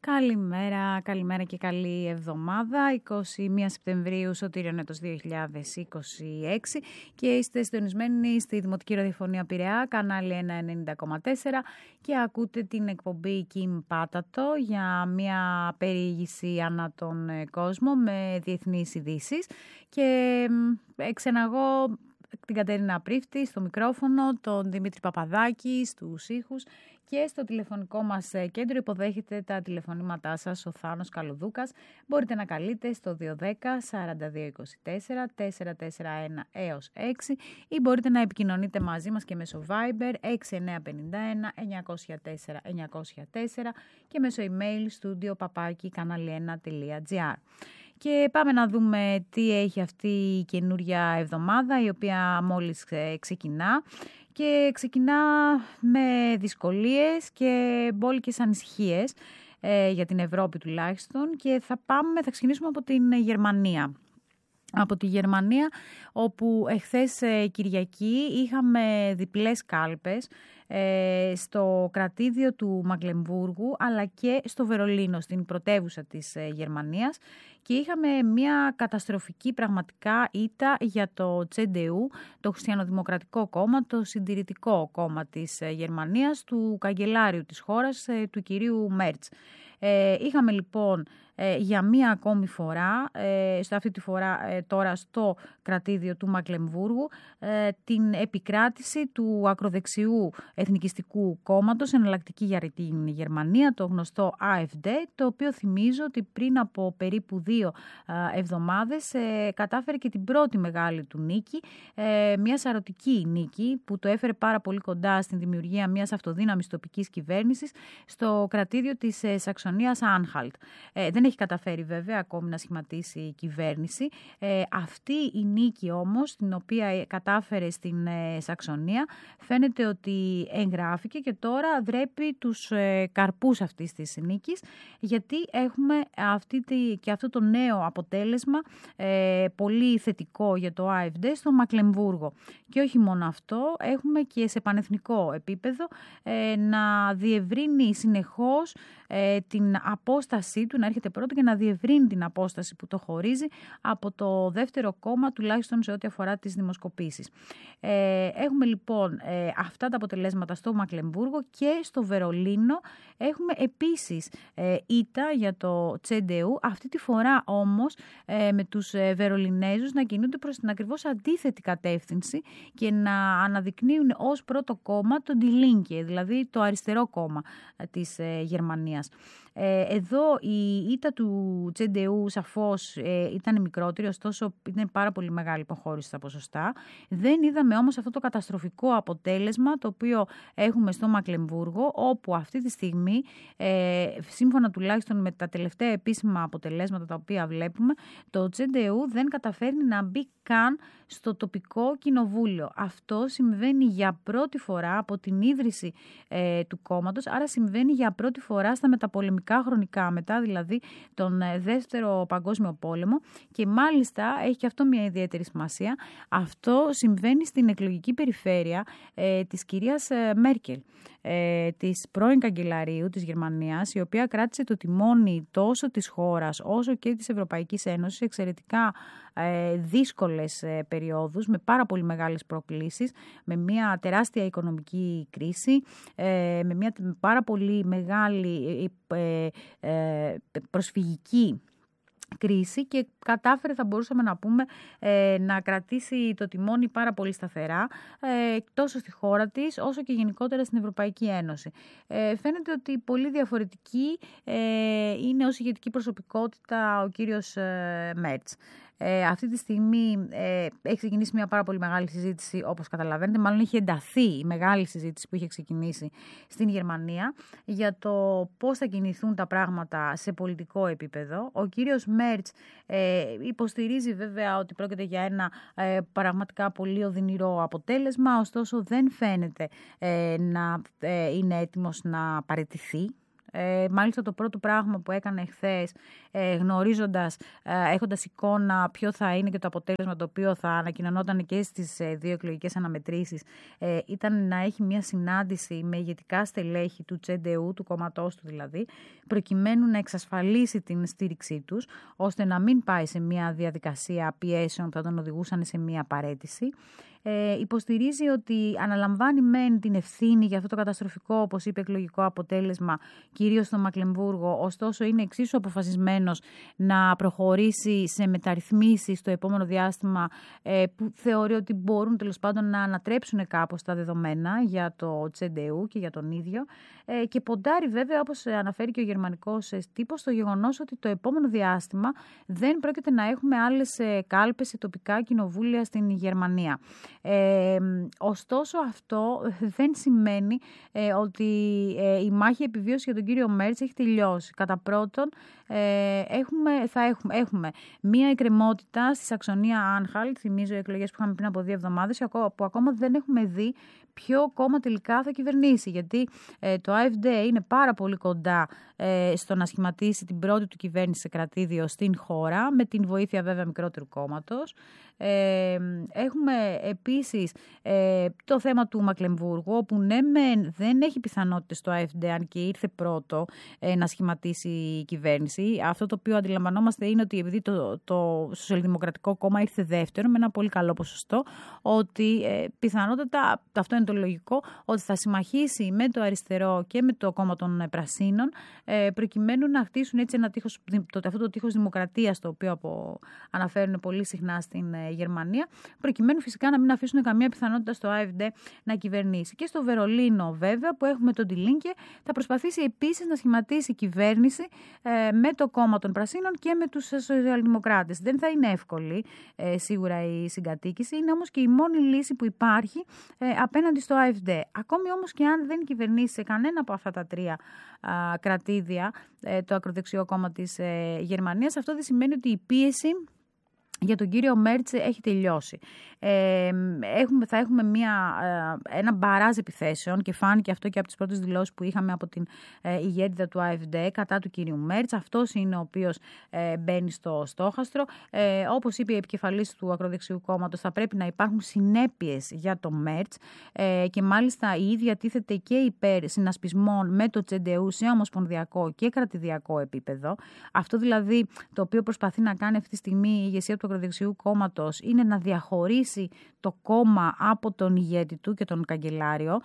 Καλημέρα και καλή εβδομάδα. 21 Σεπτεμβρίου, Σωτήριον έτος 2026 και είστε συντονισμένοι στη Δημοτική Ραδιοφωνία Πειραιά, κανάλι 190,4 και ακούτε την εκπομπή Kim Πάτατο για μια περιήγηση ανά τον κόσμο με διεθνείς ειδήσεις και ξεναγώ την Κατερίνα Πρίφτη στο μικρόφωνο, τον Δημήτρη Παπαδάκη στους ήχους και στο τηλεφωνικό μας κέντρο υποδέχεται τα τηλεφωνήματά σας ο Θάνος Καλουδούκας. Μπορείτε να καλείτε στο 210 4224 441 έως 6 ή μπορείτε να επικοινωνείτε μαζί μας και μέσω Viber 6951 904 904 και μέσω email studio@kanali1.gr. Και πάμε να δούμε τι έχει αυτή η καινούρια εβδομάδα, η οποία μόλις ξεκινά. Και ξεκινά με δυσκολίες και μπόλικες ανησυχίες για την Ευρώπη τουλάχιστον. Και θα ξεκινήσουμε από την Γερμανία. Από τη Γερμανία, όπου εχθές Κυριακή είχαμε διπλές κάλπες στο κρατήδιο του Μαγκλεμβούργου αλλά και στο Βερολίνο, στην πρωτεύουσα της Γερμανίας, και είχαμε μια καταστροφική πραγματικά ήττα για το CDU, το Χριστιανοδημοκρατικό Κόμμα, το συντηρητικό κόμμα της Γερμανίας, του καγκελάριου της χώρας, του κυρίου Μέρτς. Είχαμε λοιπόν για μία ακόμη φορά, αυτή τη φορά τώρα στο κρατήδιο του Μαγκλεμβούργου, την επικράτηση του ακροδεξιού εθνικιστικού κόμματος Εναλλακτική για την Γερμανία, το γνωστό AfD, το οποίο θυμίζω ότι πριν από περίπου 2 εβδομάδες κατάφερε και την πρώτη μεγάλη του νίκη, μια σαρωτική νίκη που το έφερε πάρα πολύ κοντά στην δημιουργία μιας αυτοδύναμης τοπικής κυβέρνησης στο κρατήδιο της Σαξονίας Άνχαλτ. Δεν έχει καταφέρει βέβαια ακόμη να σχηματίσει η κυβέρνηση. Αυτή η νίκη όμως, την οποία κατάφερε στην Σαξονία, φαίνεται ότι εγγράφηκε και τώρα δρέπει τους καρπούς αυτής της νίκης, γιατί έχουμε και αυτό το νέο αποτέλεσμα πολύ θετικό για το AfD στο Μαγκλεμβούργο. Και όχι μόνο αυτό, έχουμε και σε πανεθνικό επίπεδο να διευρύνει συνεχώς την απόστασή του, να έρχεται πρώτο και να διευρύνει την απόσταση που το χωρίζει από το δεύτερο κόμμα, τουλάχιστον σε ό,τι αφορά τις δημοσκοπήσεις. Έχουμε λοιπόν αυτά τα αποτελέσματα στο Μαγκλεμβούργο, και στο Βερολίνο έχουμε επίσης ήττα για το CDU, αυτή τη φορά όμως με τους Βερολινέζους να κινούνται προς την ακριβώς αντίθετη κατεύθυνση και να αναδεικνύουν ως πρώτο κόμμα το Die Linke, δηλαδή το αριστερό κόμμα της Γερμανίας. Εδώ η ήττα του CDU σαφώς ήταν μικρότερη, ωστόσο ήταν πάρα πολύ μεγάλη υποχώρηση στα ποσοστά. Δεν είδαμε όμως αυτό το καταστροφικό αποτέλεσμα το οποίο έχουμε στο Μαγκλεμβούργο, όπου αυτή τη στιγμή, σύμφωνα τουλάχιστον με τα τελευταία επίσημα αποτελέσματα τα οποία βλέπουμε, το CDU δεν καταφέρνει να μπει καν στο τοπικό κοινοβούλιο. Αυτό συμβαίνει για πρώτη φορά από την ίδρυση του κόμματος, άρα συμβαίνει για πρώτη φορά στα μεταπολεμικά χρονικά, μετά δηλαδή τον Δεύτερο Παγκόσμιο Πόλεμο, και μάλιστα έχει και αυτό μια ιδιαίτερη σημασία. Αυτό συμβαίνει στην εκλογική περιφέρεια της κυρίας Μέρκελ, της πρώην καγκελαρίου της Γερμανίας, η οποία κράτησε το τιμόνι τόσο της χώρας όσο και της Ευρωπαϊκής Ένωσης εξαιρετικά δύσκολες περιόδους, με πάρα πολύ μεγάλες προκλήσεις, με μια τεράστια οικονομική κρίση, με μια πάρα πολύ μεγάλη προσφυγική κρίση, και κατάφερε, θα μπορούσαμε να πούμε, να κρατήσει το τιμόνι πάρα πολύ σταθερά, τόσο στη χώρα της όσο και γενικότερα στην Ευρωπαϊκή Ένωση. Φαίνεται ότι πολύ διαφορετική είναι ως ηγετική προσωπικότητα ο κύριος Μέρτς. Αυτή τη στιγμή έχει ξεκινήσει μια πάρα πολύ μεγάλη συζήτηση, όπως καταλαβαίνετε, μάλλον έχει ενταθεί η μεγάλη συζήτηση που είχε ξεκινήσει στην Γερμανία για το πώς θα κινηθούν τα πράγματα σε πολιτικό επίπεδο. Ο κύριος Μέρτς υποστηρίζει βέβαια ότι πρόκειται για ένα πραγματικά πολύ οδυνηρό αποτέλεσμα, ωστόσο δεν φαίνεται να είναι έτοιμος να παραιτηθεί Μάλιστα το πρώτο πράγμα που έκανε χθες, γνωρίζοντας, έχοντας εικόνα ποιο θα είναι και το αποτέλεσμα το οποίο θα ανακοινωνόταν και στις δύο εκλογικές αναμετρήσεις, ήταν να έχει μια συνάντηση με ηγετικά στελέχη του Τσεντεού, του κόμματός του δηλαδή, προκειμένου να εξασφαλίσει την στήριξή τους, ώστε να μην πάει σε μια διαδικασία πιέσεων που θα τον οδηγούσαν σε μια παραίτηση. Υποστηρίζει ότι αναλαμβάνει μεν την ευθύνη για αυτό το καταστροφικό, όπως είπε, εκλογικό αποτέλεσμα, κυρίως στο Μακλεμβούργο, ωστόσο είναι εξίσου αποφασισμένος να προχωρήσει σε μεταρρυθμίσεις στο επόμενο διάστημα, που θεωρεί ότι μπορούν τέλος πάντων να ανατρέψουν κάπως τα δεδομένα για το Τσεντεού και για τον ίδιο, και ποντάρει βέβαια, όπως αναφέρει και ο γερμανικός τύπος, στο γεγονός ότι το επόμενο διάστημα δεν πρόκειται να έχουμε άλλες κάλπες σε τοπικά κοινοβούλια στην Γερμανία. Ωστόσο αυτό δεν σημαίνει ότι η μάχη επιβίωσης για τον κύριο Μέρτς έχει τελειώσει. Κατά πρώτον, έχουμε μία εκκρεμότητα στη Σαξονία Άνχαλτ, θυμίζω οι εκλογές που είχαμε πριν από 2 εβδομάδες, που ακόμα δεν έχουμε δει ποιο κόμμα τελικά θα κυβερνήσει, γιατί το AfD είναι πάρα πολύ κοντά στο να σχηματίσει την πρώτη του κυβέρνηση σε κρατήδιο στην χώρα, με την βοήθεια βέβαια μικρότερου κόμματος. Έχουμε επίσης το θέμα του Μακλεμβούργου, όπου ναι δεν έχει πιθανότητες το AfD, αν και ήρθε πρώτο, να σχηματίσει η κυβέρνηση. Αυτό το οποίο αντιλαμβανόμαστε είναι ότι επειδή το Σοσιαλδημοκρατικό Κόμμα ήρθε δεύτερο με ένα πολύ καλό ποσοστό, ότι πιθανότατα, αυτό είναι το λογικό, ότι θα συμμαχίσει με το αριστερό και με το κόμμα των Πρασίνων, προκειμένου να χτίσουν έτσι ένα τείχος, αυτό το τείχος δημοκρατίας, το οποίο αναφέρουν πολύ συχνά στην Γερμανία, προκειμένου φυσικά να μην αφήσουν καμία πιθανότητα στο AfD να κυβερνήσει. Και στο Βερολίνο, βέβαια, που έχουμε τον Die Linke, θα προσπαθήσει επίσης να σχηματίσει κυβέρνηση με το κόμμα των Πρασίνων και με τους Σοσιαλδημοκράτες. Δεν θα είναι εύκολη σίγουρα η συγκατοίκηση, είναι όμως και η μόνη λύση που υπάρχει απέναντι στο AfD. Ακόμη όμως και αν δεν κυβερνήσει σε κανένα από αυτά τα 3 κρατήδια το ακροδεξιό κόμμα της Γερμανίας, αυτό δεν σημαίνει ότι η πίεση για τον κύριο Μέρτς έχει τελειώσει. Θα έχουμε ένα μπαράζ επιθέσεων, και φάνηκε αυτό και από τις πρώτες δηλώσεις που είχαμε από την ηγέτιδα του AfD κατά του κύριου Μέρτς. Αυτός είναι ο οποίος μπαίνει στο στόχαστρο. Όπως είπε η επικεφαλής του ακροδεξιού κόμματος, θα πρέπει να υπάρχουν συνέπειες για τον Μέρτς, και μάλιστα η ίδια τίθεται και υπέρ συνασπισμών με το Τσεντεού σε ομοσπονδιακό και κρατηδιακό επίπεδο. Αυτό δηλαδή το οποίο προσπαθεί να κάνει αυτή τη στιγμή η ηγεσία του ακροδεξιού κόμματος είναι να διαχωρίσει το κόμμα από τον ηγέτη του και τον καγκελάριο,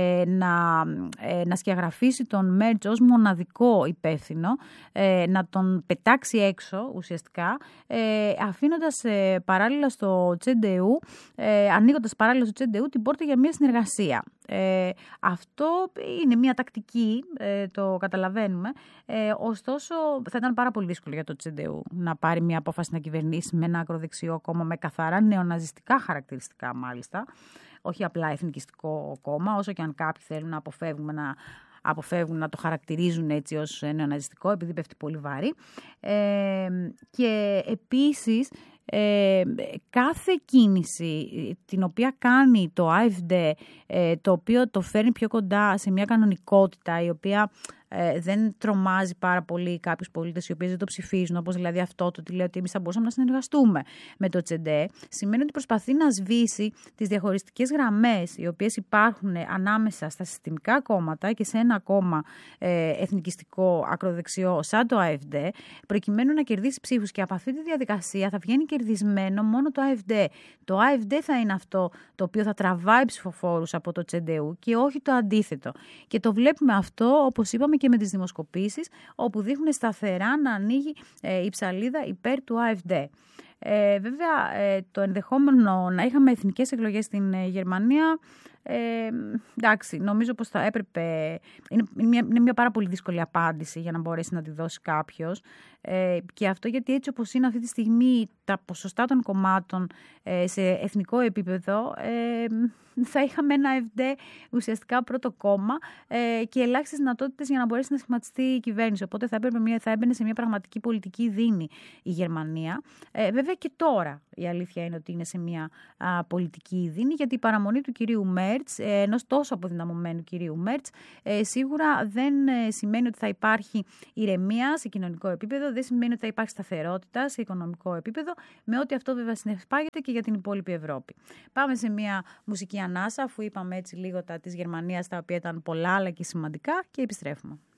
να σκιαγραφίσει τον Μέρτς ως μοναδικό υπεύθυνο, να τον πετάξει έξω ουσιαστικά, αφήνοντας παράλληλα στο Τσεντεού, ανοίγοντας παράλληλα στο Τσεντεού την πόρτα για μια συνεργασία. Αυτό είναι μια τακτική, το καταλαβαίνουμε, ωστόσο θα ήταν πάρα πολύ δύσκολο για το Τσεντεού να πάρει μια απόφαση να κυβερνήσει με ένα ακροδεξιό κόμμα με καθαρά νεοναζιστικά χαρακτηριστικά, μάλιστα, όχι απλά εθνικιστικό κόμμα, όσο και αν κάποιοι θέλουν να αποφεύγουν να το χαρακτηρίζουν έτσι ως νεοναζιστικό, επειδή πέφτει πολύ βάρη. Και επίσης κάθε κίνηση την οποία κάνει το AfD, το οποίο το φέρνει πιο κοντά σε μια κανονικότητα η οποία δεν τρομάζει πάρα πολύ κάποιους πολίτες οι οποίοι δεν το ψηφίζουν, όπως δηλαδή αυτό το ότι λέει ότι εμείς θα μπορούσαμε να συνεργαστούμε με το Τσεντέ, σημαίνει ότι προσπαθεί να σβήσει τις διαχωριστικές γραμμές οι οποίες υπάρχουν ανάμεσα στα συστημικά κόμματα και σε ένα κόμμα εθνικιστικό ακροδεξιό σαν το AfD, προκειμένου να κερδίσει ψήφους, και από αυτή τη διαδικασία θα βγαίνει κερδισμένο μόνο το AfD. Το AfD θα είναι αυτό το οποίο θα τραβάει ψηφοφόρους από το Τσεντεού και όχι το αντίθετο. Και το βλέπουμε αυτό, όπως είπαμε, και με τις δημοσκοπήσεις, όπου δείχνουν σταθερά να ανοίγει η ψαλίδα υπέρ του AfD. Βέβαια, το ενδεχόμενο να είχαμε εθνικές εκλογές στην Γερμανία, εντάξει, νομίζω πως θα έπρεπε, είναι μια πάρα πολύ δύσκολη απάντηση για να μπορέσει να τη δώσει κάποιος, και αυτό γιατί έτσι όπως είναι αυτή τη στιγμή τα ποσοστά των κομμάτων σε εθνικό επίπεδο, θα είχαμε ένα AfD ουσιαστικά πρώτο κόμμα και ελάχιστες δυνατότητες για να μπορέσει να σχηματιστεί η κυβέρνηση. Οπότε θα έμπαινε σε μια πραγματική πολιτική δίνη η Γερμανία. Βέβαια και τώρα η αλήθεια είναι ότι είναι σε μια πολιτική δίνη, γιατί η παραμονή του κυρίου Μέρτς Μέρτς, ενός τόσο αποδυναμωμένου κυρίου Μέρτς, σίγουρα δεν σημαίνει ότι θα υπάρχει ηρεμία σε κοινωνικό επίπεδο, δεν σημαίνει ότι θα υπάρχει σταθερότητα σε οικονομικό επίπεδο, με ό,τι αυτό βέβαια συνεπάγεται και για την υπόλοιπη Ευρώπη. Πάμε σε μια μουσική ανάσα, αφού είπαμε έτσι λίγο τα της Γερμανίας, τα οποία ήταν πολλά αλλά και σημαντικά, και επιστρέφουμε.